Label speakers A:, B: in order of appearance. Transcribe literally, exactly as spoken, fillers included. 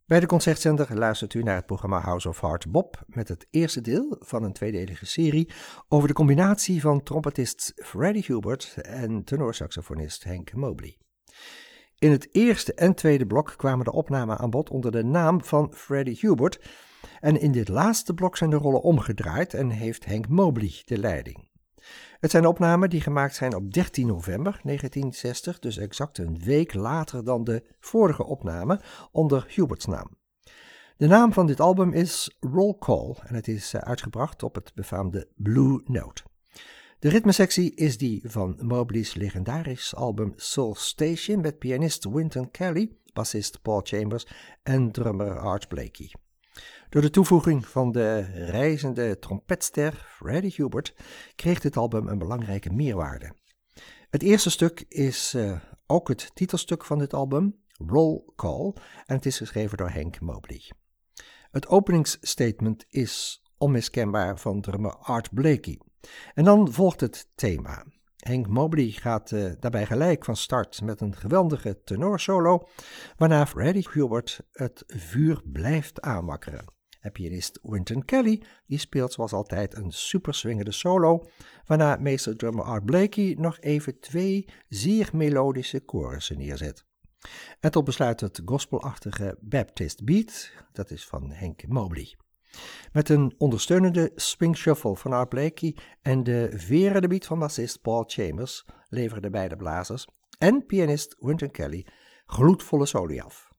A: Bij de Concertzender luistert u naar het programma House of Hard Bop met het eerste deel van een tweedelige serie over de combinatie van trompetist Freddie Hubert en tenorsaxofonist Hank Mobley. In het eerste en tweede blok kwamen de opnamen aan bod onder de naam van Freddie Hubert en in dit laatste blok zijn de rollen omgedraaid en heeft Hank Mobley de leiding. Het zijn opnamen die gemaakt zijn op dertien november negentien zestig, dus exact een week later dan de vorige opname onder Hubert's naam. De naam van dit album is Roll Call en het is uitgebracht op het befaamde Blue Note. De ritmesectie is die van Mobley's legendarisch album Soul Station met pianist Wynton Kelly, bassist Paul Chambers en drummer Art Blakey. Door de toevoeging van de reizende trompetster Freddie Hubert kreeg dit album een belangrijke meerwaarde. Het eerste stuk is uh, ook het titelstuk van dit album, Roll Call, en het is geschreven door Hank Mobley. Het openingsstatement is onmiskenbaar van drummer Art Blakey. En dan volgt het thema. Hank Mobley gaat uh, daarbij gelijk van start met een geweldige tenorsolo, waarna Freddie Hubert het vuur blijft aanwakkeren. En pianist Wynton Kelly die speelt zoals altijd een superswingende solo, waarna meesterdrummer Art Blakey nog even twee zeer melodische chorussen neerzet. En tot besluit het gospelachtige Baptist Beat, dat is van Hank Mobley. Met een ondersteunende swing shuffle van Art Blakey en de verende beat van bassist Paul Chambers leveren de beide blazers en pianist Wynton Kelly gloedvolle soli af.